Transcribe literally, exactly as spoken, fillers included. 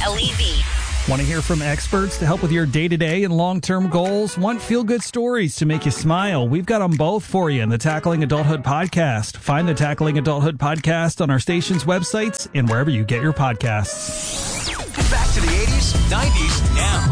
L E V. Want to hear from experts to help with your day-to-day and long-term goals? Want feel-good stories to make you smile? We've got them both for you in the Tackling Adulthood podcast. Find the Tackling Adulthood podcast on our station's websites and wherever you get your podcasts. Back to the eighties, nineties, now.